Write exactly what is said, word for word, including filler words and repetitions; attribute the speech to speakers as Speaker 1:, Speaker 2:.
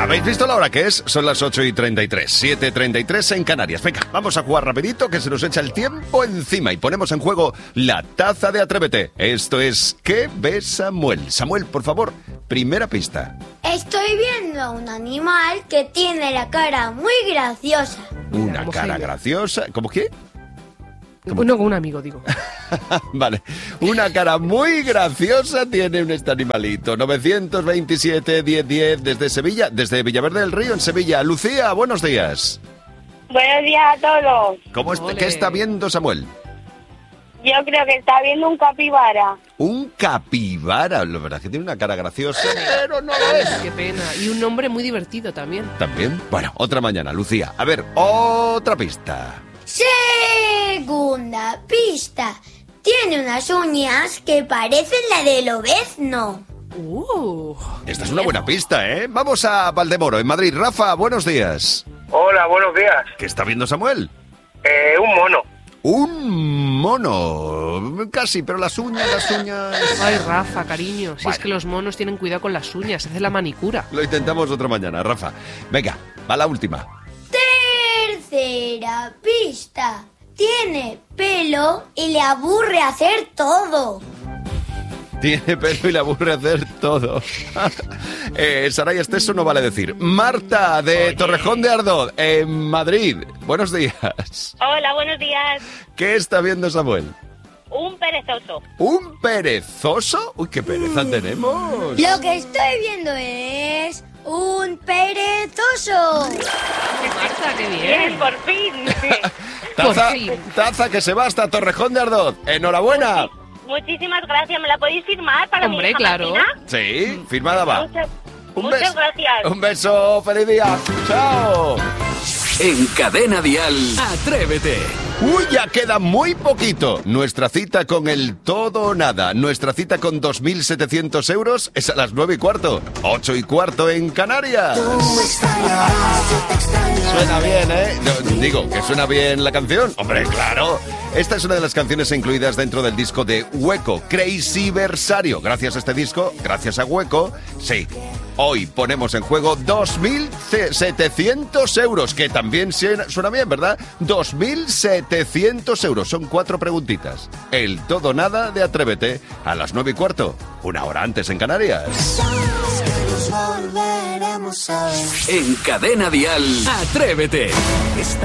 Speaker 1: ¿Habéis visto la hora que es? Son las ocho y treinta y tres, siete y treinta y tres en Canarias. Venga, vamos a jugar rapidito que se nos echa el tiempo encima y ponemos en juego la taza de Atrévete. Esto es ¿Qué ve Samuel? Samuel, por favor, primera pista.
Speaker 2: Estoy viendo a un animal que tiene la cara muy graciosa.
Speaker 1: Una cara graciosa. ¿Cómo qué?
Speaker 3: ¿Cómo? No, con un amigo, digo.
Speaker 1: Vale, una cara muy graciosa tiene un este animalito. novecientos veintisiete, diez diez desde Sevilla, desde Villaverde del Río en Sevilla. Lucía, buenos días.
Speaker 4: Buenos días a todos.
Speaker 1: ¿Cómo está, ¿Qué está viendo Samuel?
Speaker 4: Yo creo que está viendo un capibara.
Speaker 1: Un capibara, la verdad es que tiene una cara graciosa, pero no lo es.
Speaker 3: Qué pena. Y un nombre muy divertido también.
Speaker 1: También. Bueno, otra mañana, Lucía. A ver, otra pista.
Speaker 2: Segunda pista. Tiene unas uñas que parecen la del lobezno.
Speaker 3: Uh,
Speaker 1: Esta es una buena pista, ¿eh? Vamos a Valdemoro, en Madrid. Rafa, buenos días.
Speaker 5: Hola, buenos días.
Speaker 1: ¿Qué está viendo Samuel?
Speaker 5: Eh, un mono.
Speaker 1: Un mono. Casi, pero las uñas, las uñas...
Speaker 3: Ay, Rafa, cariño. Si
Speaker 1: Bueno.
Speaker 3: es que los monos tienen cuidado con las uñas, se hace la manicura.
Speaker 1: Lo intentamos otra mañana, Rafa. Venga, va la última.
Speaker 2: Tercera pista. Tiene pelo y le aburre hacer todo.
Speaker 1: Tiene pelo y le aburre hacer todo. eh, Saraya Esteso no vale decir. Marta, de
Speaker 4: Oye.
Speaker 1: Torrejón de Ardoz, en Madrid. Buenos días.
Speaker 4: Hola, buenos días.
Speaker 1: ¿Qué está viendo Samuel?
Speaker 4: Un perezoso.
Speaker 1: ¿Un perezoso? Uy, qué pereza tenemos.
Speaker 2: Lo que estoy viendo es un perezoso.
Speaker 3: Marta, qué
Speaker 4: Bien,
Speaker 3: bien.
Speaker 4: por fin.
Speaker 1: Taza,
Speaker 3: por fin.
Speaker 1: taza que se va hasta Torrejón de Ardoz. Enhorabuena.
Speaker 4: Muchísimas gracias. ¿Me la podéis firmar para
Speaker 3: Hombre,
Speaker 4: mi hija
Speaker 3: claro.
Speaker 4: Martina?
Speaker 1: Sí, firmada va.
Speaker 4: Muchas,
Speaker 1: Un
Speaker 4: muchas
Speaker 1: beso.
Speaker 4: gracias.
Speaker 1: Un beso, feliz día. Chao.
Speaker 6: En Cadena Dial, Atrévete.
Speaker 1: Uy, ya queda muy poquito. Nuestra cita con el todo o nada. Nuestra cita con dos mil setecientos euros es a las nueve y cuarto. ocho y cuarto en Canarias. Suena bien, ¿eh? No, digo, que suena bien la canción. Hombre, claro. Esta es una de las canciones incluidas dentro del disco de Hueco, Crazy Versario. Gracias a este disco, gracias a Hueco, sí. Hoy ponemos en juego dos mil setecientos euros, que también suena suena bien, ¿verdad? dos mil setecientos euros, son cuatro preguntitas. El todo o nada de Atrévete, a las nueve y cuarto, una hora antes en Canarias.
Speaker 6: En Cadena Dial, Atrévete.